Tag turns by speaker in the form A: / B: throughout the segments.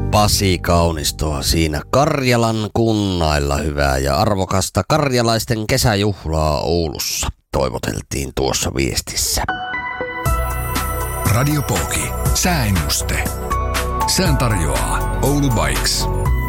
A: Pasi Kaunistoa siinä Karjalan kunnailla. Hyvää ja arvokasta karjalaisten kesäjuhlaa Oulussa toivoteltiin tuossa viestissä.
B: Radio Poki. Sääennuste. Sään tarjoaa Oulu Bikes.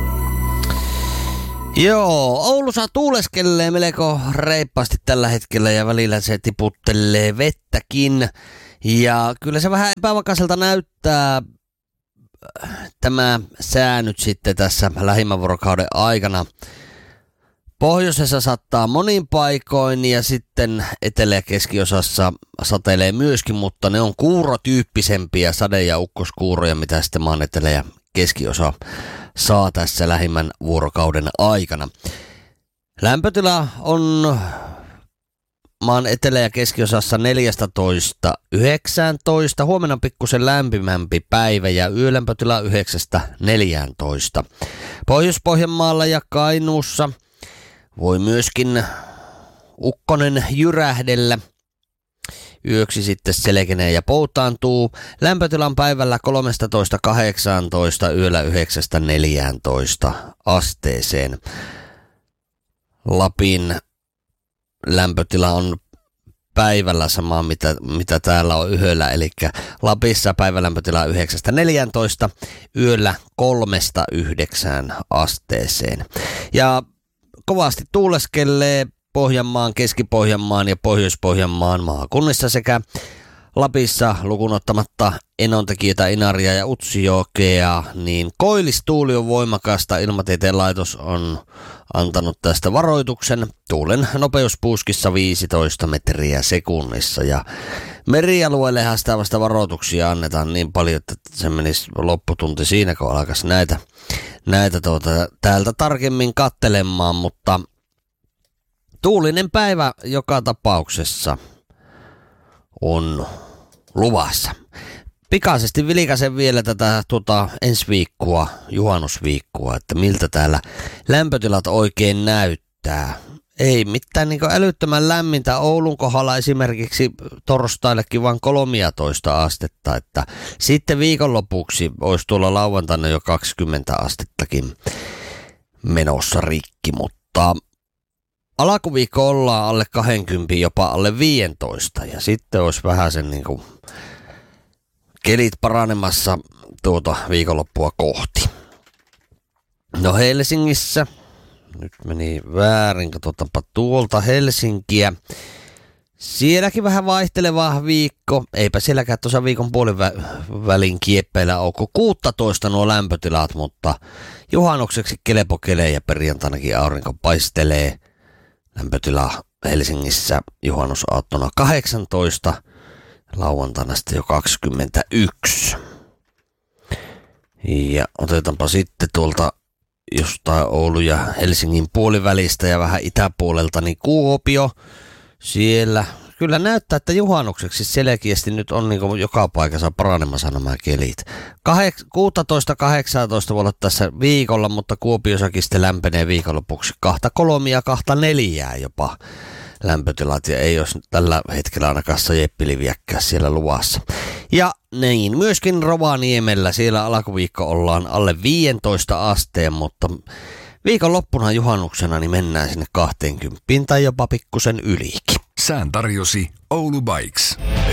A: Joo, Oulussa tuuleskelee melko reippaasti tällä hetkellä ja välillä se tiputtelee vettäkin. Ja kyllä se vähän epävakaiselta näyttää tämä sää nyt sitten tässä lähimmän vuorokauden aikana. Pohjoisessa sattaa monin paikoin ja sitten etelä- ja keskiosassa satelee myöskin, mutta ne on kuurotyyppisempiä sade- ja ukkoskuuroja, mitä sitten maan etelä- ja keskiosa saa tässä lähimmän vuorokauden aikana. Lämpötila on maan etelä- ja keskiosassa 14–19. Huomenna on pikkusen lämpimämpi päivä ja yölämpötila 9–14. Pohjois-Pohjanmaalla ja Kainuussa voi myöskin ukkonen jyrähdellä. Yöksi sitten selkenee ja poutaantuu. Lämpötilan päivällä 13–18, yöllä 9–14 asteeseen. Lapin lämpötila on päivällä sama, mitä täällä on yöllä, eli Lapissa päivälämpötila 9–14, yöllä 3–9 asteeseen. Ja kovasti tuuleskelee Pohjanmaan, Keski-Pohjanmaan ja Pohjois-Pohjanmaan maakunnissa sekä Lapissa lukuun ottamatta Enontekiötä, Inaria ja Utsjokea, niin koillistuuli on voimakasta. Ilmatieteen laitos on antanut tästä varoituksen. Tuulen nopeus puuskissa 15 metriä sekunnissa ja merialueelle sitä vasta varoituksia annetaan niin paljon, että se menisi lopputunti siinä, kun alkaisi näitä täältä tarkemmin katselemaan, mutta tuulinen päivä joka tapauksessa on luvassa. Pikaisesti vilkaisen vielä tätä ensi viikkoa, juhannusviikkoa, että miltä täällä lämpötilat oikein näyttää. Ei mitään niin älyttömän lämmintä. Oulun kohdalla esimerkiksi torstaillekin vain 13 astetta, että sitten viikonlopuksi olisi tuolla lauantaina jo 20 astettakin menossa rikki, mutta alkuviikko ollaan alle 20, jopa alle 15 ja sitten olisi vähän sen niin kuin kelit paranemassa viikonloppua kohti. No Helsingissä, nyt meni väärin, katsotaanpa tuolta Helsinkiä. Sielläkin vähän vaihteleva viikko, eipä sielläkään tuossa viikon puolivälin kieppeillä ole 16 nuo lämpötilat, mutta juhannukseksi kelepokelee ja perjantainakin aurinko paistelee. Lämpötila Helsingissä juhannusaattona 18, lauantaina sitten jo 21. Ja otetaanpa sitten tuolta jostain Oulun ja Helsingin puolivälistä ja vähän itäpuolelta, niin Kuopio. Siellä kyllä näyttää, että juhannukseksi selkeästi nyt on niin kuin joka paikassa paranemassa nämä kelit. 16–18 voi olla tässä viikolla, mutta Kuopiossakin sitten lämpenee viikonlopuksi 2–3 ja 2–4 jopa lämpötilat. Ja ei olisi tällä hetkellä ainakaan sajeppiliviäkään siellä luvassa. Ja niin, myöskin Rovaniemellä siellä alkuviikko ollaan alle 15 asteen, mutta viikonloppuna juhannuksena niin mennään sinne 20 tai jopa pikkusen ylikin.
B: Sään tarjosi Oulu Bikes.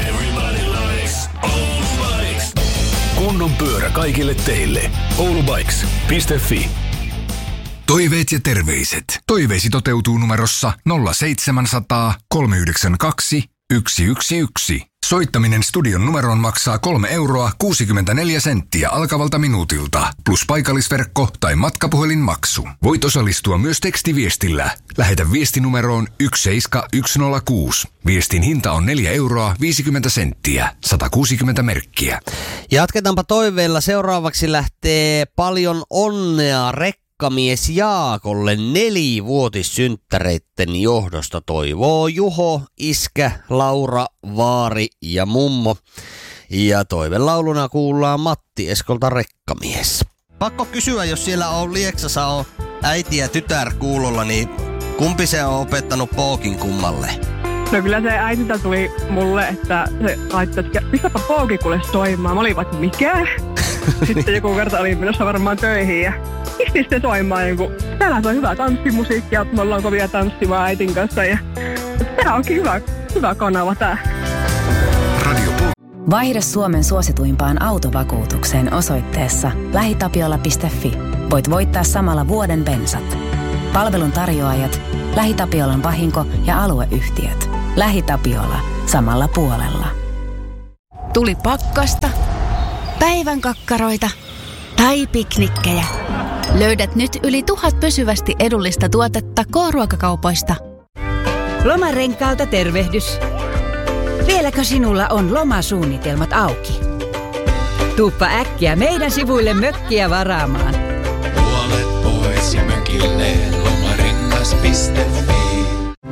B: Kunnon pyörä kaikille teille. oulubikes.fi. Toiveet ja terveiset. Toiveesi toteutuu numerossa 0700 392 111. Soittaminen studion numeroon maksaa 3,64 € alkavalta minuutilta, plus paikallisverkko tai matkapuhelinmaksu. Voit osallistua myös tekstiviestillä. Lähetä viesti numeroon 17106. Viestin hinta on 4,50 €, 160 merkkiä.
A: Jatketaanpa toiveilla. Seuraavaksi lähtee paljon onnea rekkamies Jaakolle 4-vuotissynttäreitten johdosta toivoo Juho, iskä, Laura, vaari ja mummo. Ja toivelauluna kuullaan Matti Eskolta Rekkamies. Pakko kysyä, jos siellä on Lieksassa äiti ja tytär kuulolla, niin kumpi se on opettanut pookin kummalle?
C: No kyllä se äitiltä tuli mulle, että se laittoi, että pistäpä poukikulle soimaan. Mä olin vaikka mikä? Sitten joku kerta oli menossa varmaan töihin ja pisti sitten soimaan. Niin täällä on hyvä tanssimusiikki ja me ollaan kovia tanssimaan äitin kanssa. Ja tää onkin hyvä kanava tää.
D: Vaihda Suomen suosituimpaan autovakuutukseen osoitteessa lähitapiola.fi. Voit voittaa samalla vuoden bensat. Palvelun tarjoajat, LähiTapiolan vahinko- ja alueyhtiöt. LähiTapiola. Samalla puolella.
E: Tuli pakkasta, päivän kakkaroita tai piknikkejä. Löydät nyt yli 1000 pysyvästi edullista tuotetta K-ruokakaupoista.
F: Lomarenkaalta tervehdys. Vieläkö sinulla on lomasuunnitelmat auki? Tuuppa äkkiä meidän sivuille mökkiä varaamaan.
G: Puolet pois ja mökille lomarengas.fi.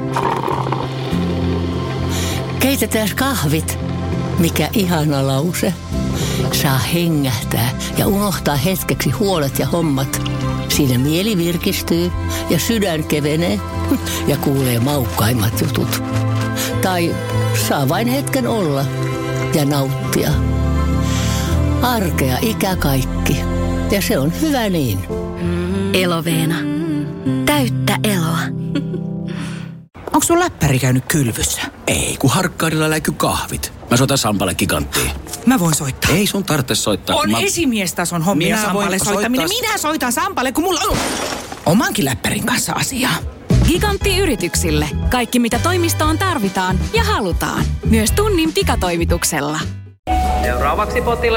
H: Keitetään kahvit. Mikä ihana lause. Saa hengähtää ja unohtaa hetkeksi huolet ja hommat. Siinä mieli virkistyy ja sydän kevenee ja kuulee maukkaimmat jutut. Tai saa vain hetken olla ja nauttia. Arkea ikä kaikki. Ja se on hyvä niin.
E: Eloveena. Täyttä eloa.
I: Onko sun läppäri käynyt kylvyssä? Ei, kun Harkkaudella läiky kahvit. Mä soitan Sampalle Giganttiin. Mä voin soittaa. Ei sun tarvitse soittaa. On esimiestason hommia Sampalle soittaminen. Minä soitan Sampalle, kun mulla on omankin läppärin kanssa asiaa.
J: Gigantti yrityksille. Kaikki mitä toimistoon tarvitaan ja halutaan. Myös tunnin pikatoimituksella.
K: Seuraavaksi potilas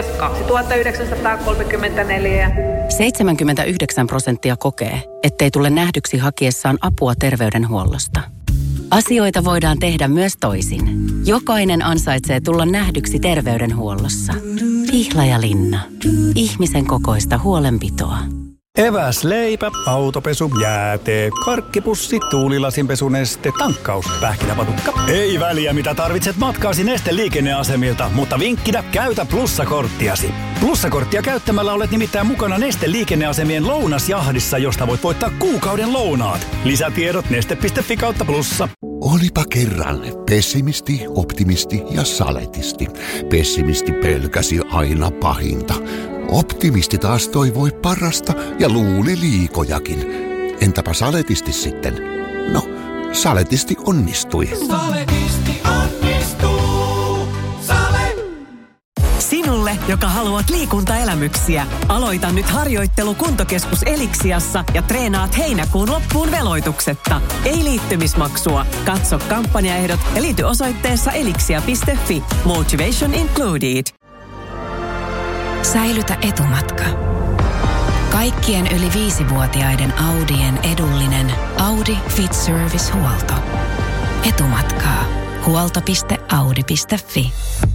K: 2934.
D: 79% kokee, ettei tule nähdyksi hakiessaan apua terveydenhuollosta. Asioita voidaan tehdä myös toisin. Jokainen ansaitsee tulla nähdyksi terveydenhuollossa. Pihlajalinna. Ihmisen kokoista huolenpitoa.
L: Eväs, leipä, autopesu, jäätee, karkkipussi, tuulilasinpesuneste, tankkaus, pähkinäpatukka. Ei väliä mitä tarvitset matkaasi Neste liikenneasemilta, mutta vinkkinä käytä plussakorttiasi. Plussakorttia käyttämällä olet nimittäin mukana Neste liikenneasemien lounasjahdissa, josta voit voittaa kuukauden lounaat. Lisätiedot neste.fi/plussa.
M: Olipa kerran pessimisti, optimisti ja saletisti. Pessimisti pelkäsi aina pahinta. Optimisti taas toivoi parasta ja luuli liikojakin. Entäpä saletisti sitten? No, saletisti onnistui.
G: Saletisti onnistuu. Sale!
N: Sinulle, joka haluat liikuntaelämyksiä, aloita nyt harjoittelu Kuntokeskus Elixiassa ja treenaat heinäkuun loppuun veloituksetta. Ei liittymismaksua. Katso kampanjaehdot ja liity osoitteessa elixia.fi. Motivation included.
D: Säilytä etumatka. Kaikkien yli 5-vuotiaiden Audien edullinen Audi Fit Service-huolto. Etumatkaa. Huolto.audi.fi.